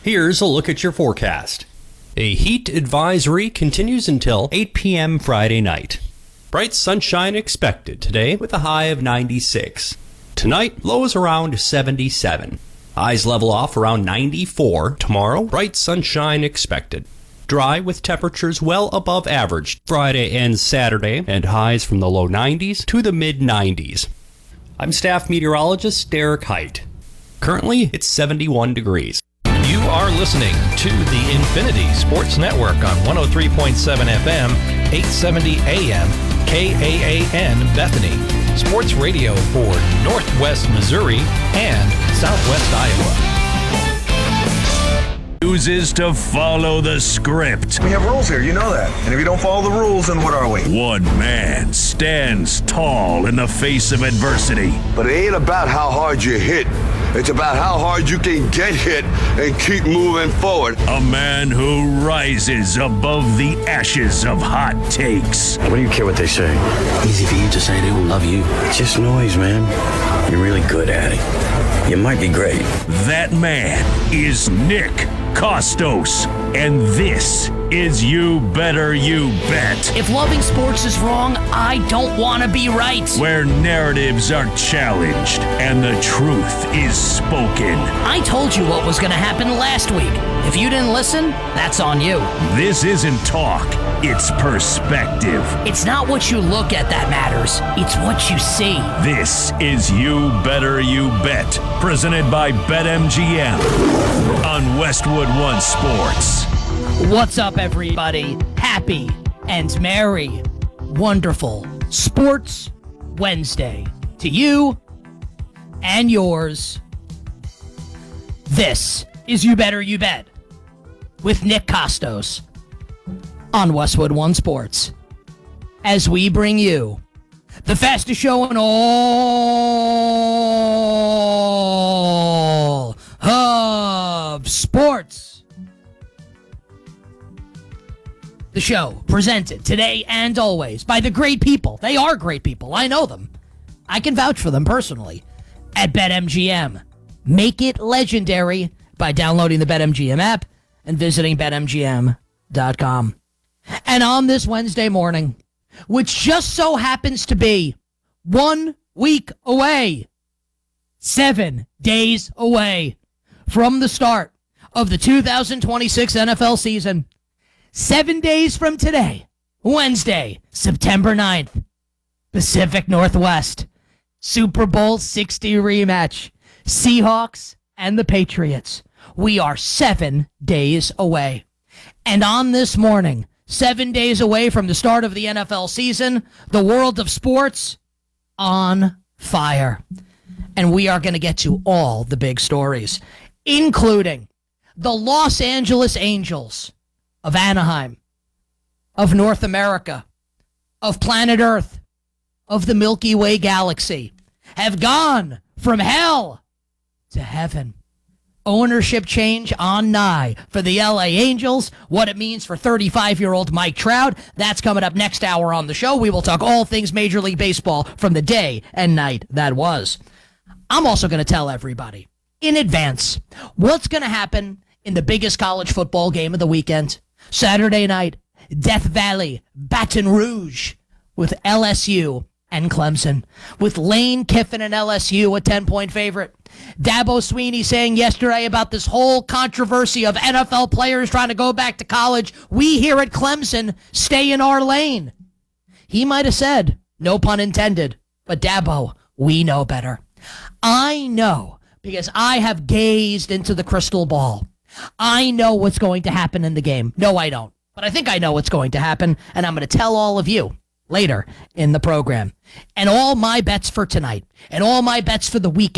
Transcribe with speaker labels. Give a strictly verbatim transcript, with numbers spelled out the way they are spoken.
Speaker 1: Here's a look at your forecast. A heat advisory continues until eight p.m. Friday night. Bright sunshine expected today with a high of ninety-six. Tonight, lows around seventy-seven. Highs level off around ninety-four. Tomorrow, bright sunshine expected. Dry with temperatures well above average Friday and Saturday, and highs from the low nineties to the mid nineties. I'm staff meteorologist Derek Height. Currently, it's seventy-one degrees.
Speaker 2: You are listening to the Infinity Sports Network on one oh three point seven F M, eight seventy A M, K A A N Bethany. Sports radio for Northwest Missouri and Southwest Iowa.
Speaker 3: Chooses to follow the script.
Speaker 4: We have rules here, you know that. And if you don't follow the rules, then what are we?
Speaker 3: One man stands tall in the face of adversity.
Speaker 5: But it ain't about how hard you hit. It's about how hard you can get hit and keep moving forward.
Speaker 3: A man who rises above the ashes of hot takes.
Speaker 6: What do you care what they say? Easy for you to say they don't love you. It's just noise, man. You're really good at it. You might be great.
Speaker 3: That man is Nick Kostos, and this is You Better You Bet.
Speaker 7: If loving sports is wrong, I don't want to be right.
Speaker 3: Where narratives are challenged and the truth is spoken.
Speaker 7: I told you what was going to happen last week. If you didn't listen, that's on you.
Speaker 3: This isn't talk, it's perspective.
Speaker 7: It's not what you look at that matters. It's what you see.
Speaker 3: This is You Better You Bet, presented by BetMGM on Westwood One Sports.
Speaker 7: What's up, everybody? Happy and merry, wonderful Sports Wednesday to you and yours. This is You Better You Bet with Nick Kostos on Westwood One Sports, as we bring you the fastest show in all of sports. The show presented today and always by the great people. They are great people. I know them. I can vouch for them personally at BetMGM. Make it legendary by downloading the BetMGM app and visiting Bet M G M dot com. And on this Wednesday morning, which just so happens to be one week away, seven days away from the start of the two thousand twenty-six N F L season, seven days from today, Wednesday, September ninth, Pacific Northwest, Super Bowl sixty rematch, Seahawks and the Patriots. We are seven days away. And on this morning, seven days away from the start of the N F L season, the world of sports on fire. And we are going to get to all the big stories, including the Los Angeles Angels of Anaheim, of North America, of planet Earth, of the Milky Way galaxy, have gone from hell to heaven. Ownership change on nigh for the L A Angels, what it means for thirty-five-year-old Mike Trout. That's coming up next hour on the show. We will talk all things Major League Baseball from the day and night that was. I'm also going to tell everybody in advance what's going to happen in the biggest college football game of the weekend. Saturday night, Death Valley, Baton Rouge, with L S U and Clemson, with Lane Kiffin and L S U a ten-point favorite. Dabo Sweeney saying yesterday about this whole controversy of N F L players trying to go back to college, we here at Clemson stay in our lane. He might have said, no pun intended, but Dabo, we know better. I know, because I have gazed into the crystal ball. I know what's going to happen in the game. No, I don't. But I think I know what's going to happen, and I'm going to tell all of you later in the program. And all my bets for tonight, and all my bets for the weekend,